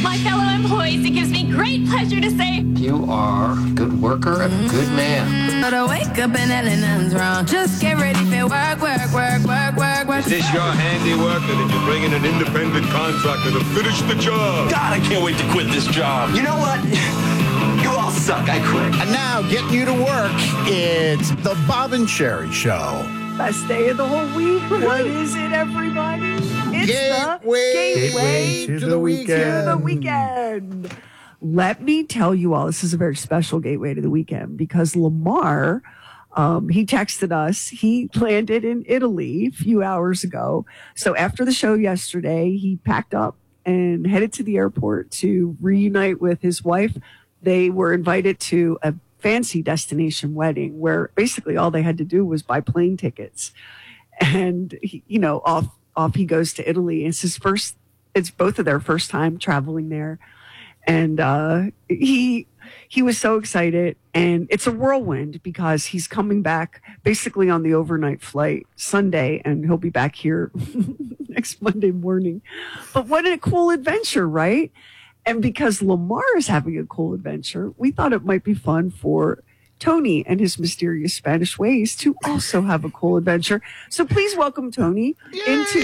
My fellow employees, it gives me great pleasure to say You are a good worker and a good man. But I wake up and nothing's wrong. Just get ready for work. Is this your handiwork, or did you bring in an independent contractor to finish the job? God, I can't wait to quit this job. You know what? You all suck. I quit. And now, getting you to work, it's the Bob and Sherry Show. Best day of the whole week. What is it, everybody? It's Gateway to the weekend. Let me tell you all, this is a very special gateway to the weekend because Lamar, he texted us. He landed in Italy a few hours ago. So after the show yesterday, he packed up and headed to the airport to reunite with his wife. They were invited to a fancy destination wedding where basically all they had to do was buy plane tickets. And, off he goes to Italy. It's both of their first time traveling there. And he was so excited. And it's a whirlwind because he's coming back basically on the overnight flight Sunday, and he'll be back here next Monday morning. But what a cool adventure, right? And because Lamar is having a cool adventure, we thought it might be fun for Tony and his mysterious Spanish ways to also have a cool adventure. So please welcome Tony into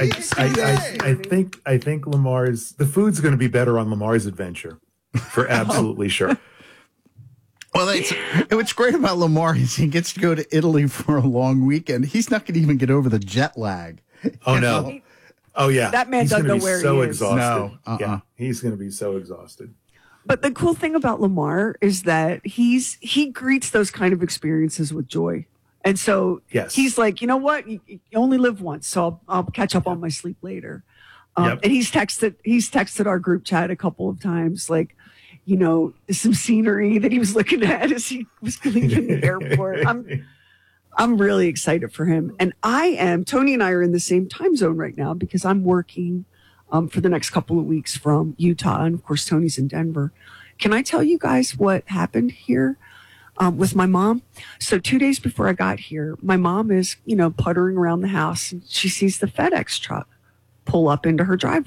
the. I think the food's going to be better on Lamar's adventure, for absolutely sure. Well, what's great about Lamar is he gets to go to Italy for a long weekend. He's not going to even get over the jet lag. Oh no. Oh, yeah. That man doesn't know where he is. Exhausted. No. Yeah, he's going to be so exhausted. But the cool thing about Lamar is that he greets those kind of experiences with joy. And so he's like, you know what? You only live once, so I'll catch up on my sleep later. And he's texted our group chat a couple of times, like, some scenery that he was looking at as he was leaving the airport. I'm really excited for him. And Tony and I are in the same time zone right now because I'm working for the next couple of weeks from Utah. And of course, Tony's in Denver. Can I tell you guys what happened here with my mom? So 2 days before I got here, my mom is, puttering around the house and she sees the FedEx truck pull up into her driveway.